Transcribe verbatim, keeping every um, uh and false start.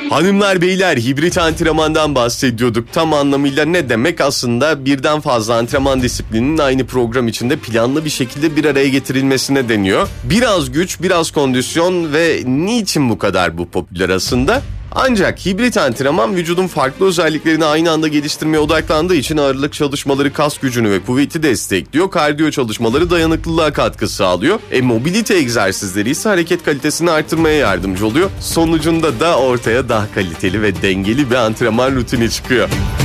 Hanımlar beyler, hibrit antrenmandan bahsediyorduk. Tam anlamıyla ne demek? Aslında birden fazla antrenman disiplininin aynı program içinde planlı bir şekilde bir araya getirilmesine deniyor. Biraz güç, biraz kondisyon ve niçin bu kadar bu popüler aslında? Ancak hibrit antrenman vücudun farklı özelliklerini aynı anda geliştirmeye odaklandığı için ağırlık çalışmaları kas gücünü ve kuvveti destekliyor. Kardiyo çalışmaları dayanıklılığa katkı sağlıyor. E mobilite egzersizleri ise hareket kalitesini artırmaya yardımcı oluyor. Sonucunda da ortaya daha kaliteli ve dengeli bir antrenman rutini çıkıyor.